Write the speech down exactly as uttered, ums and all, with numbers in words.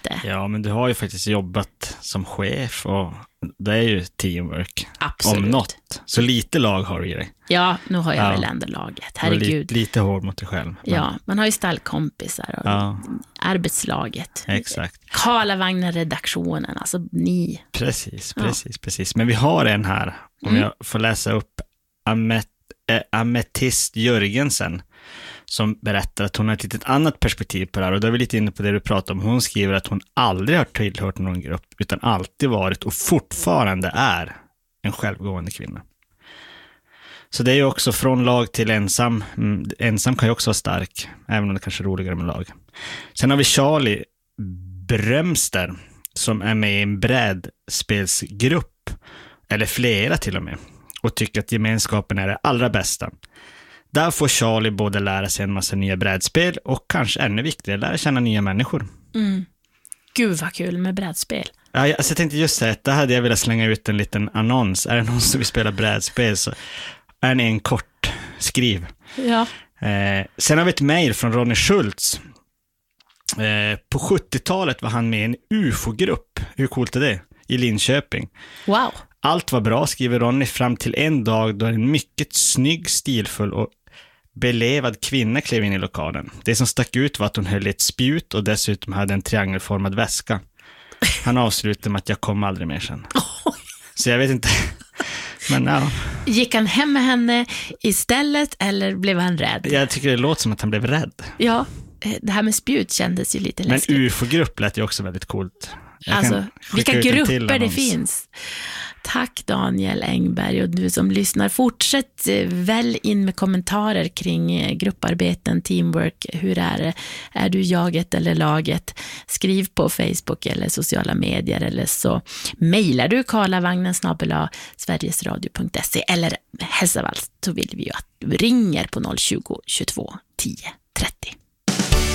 inte. Ja, men du har ju faktiskt jobbat som chef och det är ju teamwork. Absolut. Om något. Så lite lag har du i dig. Ja, nu har jag ja. väl ändå laget. Herregud. Lite, lite hård mot dig själv. Men... Ja, man har ju stallkompisar och ja. arbetslaget. Exakt. Karlavagnen-redaktionen, alltså ni. Precis, precis, ja. precis. Men vi har en här, om mm. jag får läsa upp Amet, äh, Ametist Jörgensen, som berättar att hon har ett litet annat perspektiv på det här. Och då är vi lite inne på det du pratar om. Hon skriver att hon aldrig har tillhört någon grupp, utan alltid varit och fortfarande är en självgående kvinna. Så det är ju också från lag till ensam. Ensam kan ju också vara stark, även om det kanske är roligare med lag. Sen har vi Charlie Brömster som är med i en brädspelsgrupp, eller flera till och med, och tycker att gemenskapen är det allra bästa. Där får Charlie både lära sig en massa nya brädspel och kanske ännu viktigare, lära känna nya människor. Mm. Gud vad kul med brädspel. Ja, alltså jag tänkte just säga att det hade jag velat slänga ut en liten annons. Är det någon som vill spela brädspel så är ni en kort skriv. Ja. Eh, sen har vi ett mejl från Ronny Schultz. Eh, på sjuttiotalet var han med i en U F O-grupp. Hur coolt är det? I Linköping. Wow. Allt var bra, skriver Ronny, fram till en dag då en mycket snygg, stilfull och belevad kvinna klev in i lokalen. Det som stack ut var att hon höll ett spjut och dessutom hade en triangelformad väska. Han avslutade med att jag kom aldrig mer sen. Så jag vet inte. Men ja. Gick han hem med henne istället eller blev han rädd? Jag tycker det låter som att han blev rädd. Ja, det här med spjut kändes ju lite läskigt. Men U F O-grupp lät ju också väldigt coolt. Jag alltså, vilka grupper det finns. Tack Daniel Engberg, och du som lyssnar, fortsätt väl in med kommentarer kring grupparbeten, teamwork, hur är det? Är du jaget eller laget? Skriv på Facebook eller sociala medier, eller så mejlar du karlavagnen snabel-a sverigesradio punkt se, eller helst av allt så vill vi ju att du ringer på noll tjugo tjugotvå tio